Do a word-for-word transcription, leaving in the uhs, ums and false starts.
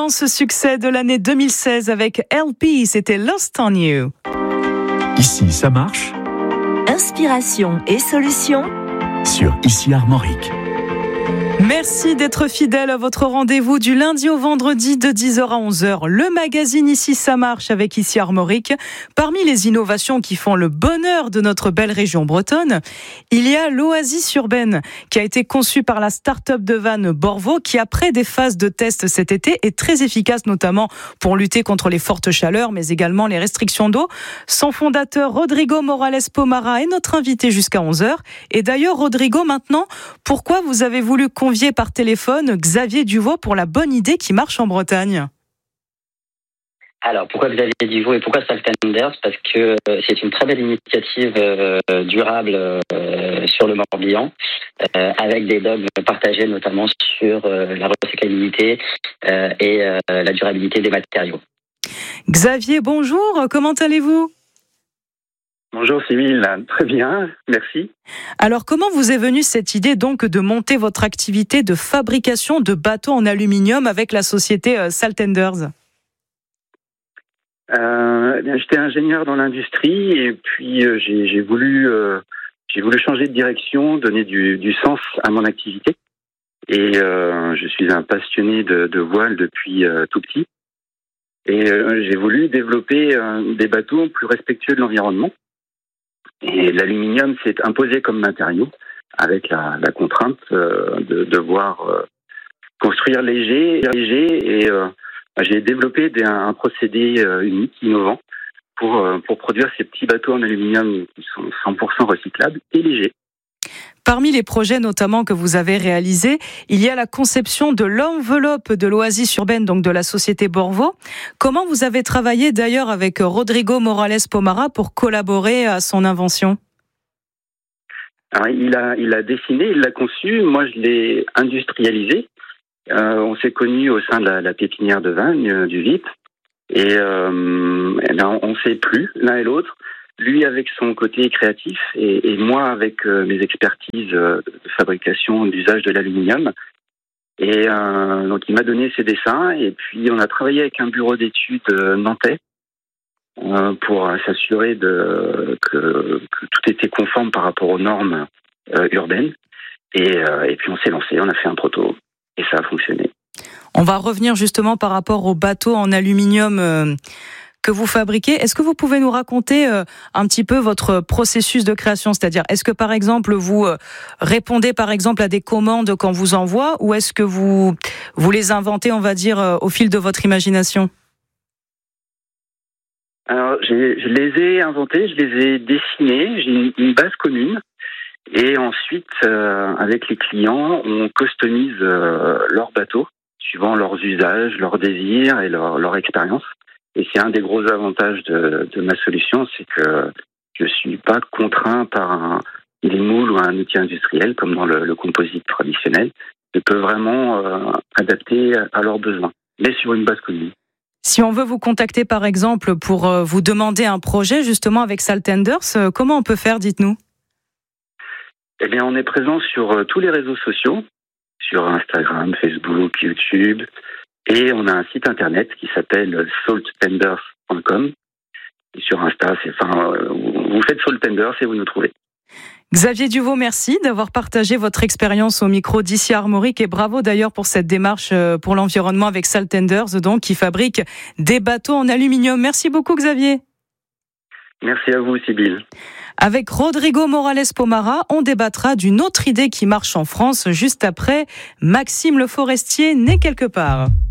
immense succès de l'année deux mille seize avec L P, c'était Lost on You. Ici, ça marche. Inspiration et solutions Sur Ici Armorique. Merci d'être fidèle à votre rendez-vous du lundi au vendredi de dix heures à onze heures. Le magazine Ici ça marche avec Ici Armorique. Parmi les innovations qui font le bonheur de notre belle région bretonne, il y a l'Oasis urbaine qui a été conçue par la start-up de Vannes Borvo qui, après des phases de test cet été, est très efficace notamment pour lutter contre les fortes chaleurs mais également les restrictions d'eau. Son fondateur Rodrigo Morales Pomara est notre invité jusqu'à onze heures. Et d'ailleurs Rodrigo, maintenant, pourquoi vous avez voulu convier par téléphone Xavier Duvaux pour la bonne idée qui marche en Bretagne? Alors, pourquoi Xavier Duvaux et pourquoi Saltenders? Parce que c'est une très belle initiative euh, durable euh, sur le Morbihan, euh, avec des dogmes partagés notamment sur euh, la recyclabilité euh, et euh, la durabilité des matériaux. Xavier, bonjour, comment allez-vous? Bonjour Sybille, très bien, merci. Alors comment vous est venue cette idée donc de monter votre activité de fabrication de bateaux en aluminium avec la société Saltenders? euh, eh bien, J'étais ingénieur dans l'industrie et puis euh, j'ai, j'ai, voulu, euh, j'ai voulu changer de direction, donner du, du sens à mon activité. Et euh, je suis un passionné de, de voile depuis euh, tout petit. Et euh, j'ai voulu développer euh, des bateaux plus respectueux de l'environnement. Et l'aluminium s'est imposé comme matériau avec la, la contrainte euh, de devoir euh, construire léger, léger et euh, j'ai développé des, un procédé euh, unique, innovant pour, euh, pour produire ces petits bateaux en aluminium qui sont cent pour cent recyclables et légers. Parmi les projets notamment que vous avez réalisés, il y a la conception de l'enveloppe de l'Oasis urbaine, donc de la société Borvo. Comment vous avez travaillé d'ailleurs avec Rodrigo Morales Pomara pour collaborer à son invention? Alors, il a, il a dessiné, il l'a conçu, moi je l'ai industrialisé. Euh, on s'est connus au sein de la, la pépinière de Vannes, euh, du V I P, et, euh, et ben, on ne s'est plus l'un et l'autre. Lui avec son côté créatif et, et moi avec euh, mes expertises euh, de fabrication, d'usage de l'aluminium. Et euh, donc il m'a donné ses dessins et puis on a travaillé avec un bureau d'études euh, nantais euh, pour euh, s'assurer de, que, que tout était conforme par rapport aux normes euh, urbaines. Et, euh, et puis on s'est lancé, on a fait un proto et ça a fonctionné. On va revenir justement par rapport aux bateaux en aluminium euh... que vous fabriquez. Est-ce que vous pouvez nous raconter euh, un petit peu votre processus de création? C'est-à-dire, est-ce que par exemple, vous euh, répondez par exemple à des commandes qu'on vous envoie ou est-ce que vous, vous les inventez, on va dire, euh, au fil de votre imagination? Alors, j'ai, je les ai inventés, je les ai dessinés, j'ai une, une base commune et ensuite, euh, avec les clients, on customise euh, leurs bateaux suivant leurs usages, leurs désirs et leur, leur expérience. Et c'est un des gros avantages de, de ma solution, c'est que je suis pas contraint par un, des moules ou un outil industriel comme dans le, le composite traditionnel. Je peux vraiment euh, adapter à leurs besoins, mais sur une base commune. Si on veut vous contacter par exemple pour euh, vous demander un projet justement avec Saltenders, euh, comment on peut faire, dites-nous? Eh bien, on est présent sur euh, tous les réseaux sociaux, sur Instagram, Facebook, YouTube. Et on a un site internet qui s'appelle saltenders point com. Et sur Insta, c'est, enfin, vous faites Saltenders et vous nous trouvez. Xavier Duvaux, merci d'avoir partagé votre expérience au micro d'Ici Armorique et bravo d'ailleurs pour cette démarche pour l'environnement avec Saltenders, donc, qui fabrique des bateaux en aluminium. Merci beaucoup Xavier. Merci à vous Sybille. Avec Rodrigo Morales Pomara, on débattra d'une autre idée qui marche en France juste après Maxime Le Forestier, né quelque part.